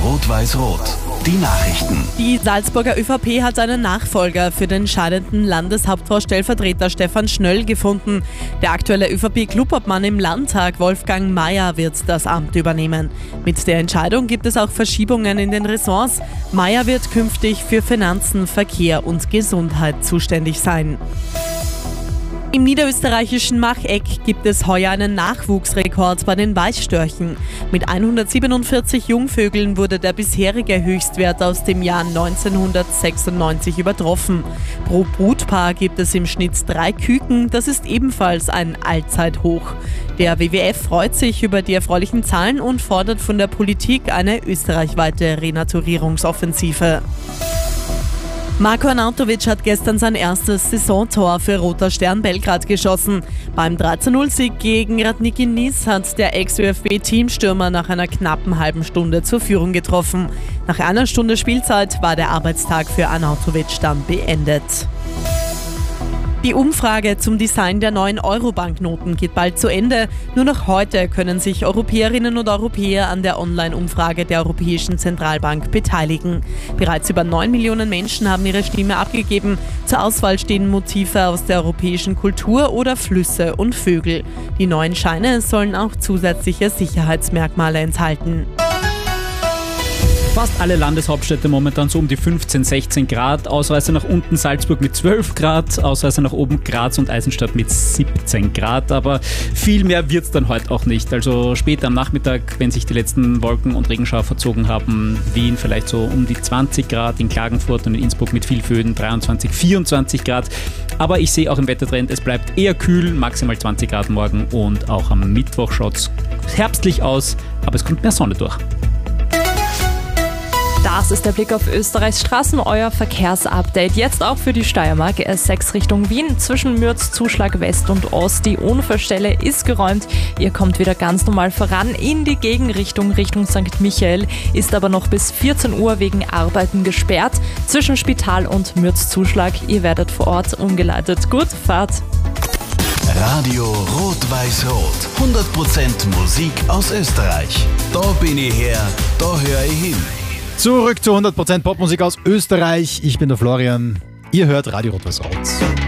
Rot-Weiß-Rot. Die Nachrichten. Die Salzburger ÖVP hat einen Nachfolger für den scheidenden Landeshauptfrau-Stellvertreter Stefan Schnöll gefunden. Der aktuelle ÖVP-Clubobmann im Landtag, Wolfgang Mayer, wird das Amt übernehmen. Mit der Entscheidung gibt es auch Verschiebungen in den Ressorts. Mayer wird künftig für Finanzen, Verkehr und Gesundheit zuständig sein. Im niederösterreichischen Macheck gibt es heuer einen Nachwuchsrekord bei den Weißstörchen. Mit 147 Jungvögeln wurde der bisherige Höchstwert aus dem Jahr 1996 übertroffen. Pro Brutpaar gibt es im Schnitt 3 Küken, das ist ebenfalls ein Allzeithoch. Der WWF freut sich über die erfreulichen Zahlen und fordert von der Politik eine österreichweite Renaturierungsoffensive. Marko Arnautovic hat gestern sein erstes Saisontor für Roter Stern Belgrad geschossen. Beim 3:0-Sieg gegen Radniki Nis hat der Ex-ÖFB-Teamstürmer nach einer knappen halben Stunde zur Führung getroffen. Nach einer Stunde Spielzeit war der Arbeitstag für Arnautovic dann beendet. Die Umfrage zum Design der neuen Euro-Banknoten geht bald zu Ende. Nur noch heute können sich Europäerinnen und Europäer an der Online-Umfrage der Europäischen Zentralbank beteiligen. Bereits über 9 Millionen Menschen haben ihre Stimme abgegeben. Zur Auswahl stehen Motive aus der europäischen Kultur oder Flüsse und Vögel. Die neuen Scheine sollen auch zusätzliche Sicherheitsmerkmale enthalten. Fast alle Landeshauptstädte momentan so um die 15, 16 Grad. Ausreißer nach unten Salzburg mit 12 Grad, Ausreißer nach oben Graz und Eisenstadt mit 17 Grad. Aber viel mehr wird es dann heute auch nicht. Also später am Nachmittag, wenn sich die letzten Wolken- und Regenschauer verzogen haben, Wien vielleicht so um die 20 Grad, in Klagenfurt und in Innsbruck mit viel Föhn 23, 24 Grad. Aber ich sehe auch im Wettertrend, es bleibt eher kühl, maximal 20 Grad morgen und auch am Mittwoch schaut es herbstlich aus, aber es kommt mehr Sonne durch. Das ist der Blick auf Österreichs Straßen, euer Verkehrsupdate. Jetzt auch für die Steiermark. S6 Richtung Wien, zwischen Mürz, Zuschlag West und Ost. Die Unfallstelle ist geräumt. Ihr kommt wieder ganz normal voran in die Gegenrichtung, Richtung St. Michael. Ist aber noch bis 14 Uhr wegen Arbeiten gesperrt. Zwischen Spital und Mürz, Zuschlag. Ihr werdet vor Ort umgeleitet. Gut, Fahrt. Radio Rot-Weiß-Rot. 100% Musik aus Österreich. Da bin ich her, da höre ich hin. Zurück zu 100% Popmusik aus Österreich. Ich bin der Florian. Ihr hört Radio Rot-Weiß-Rot.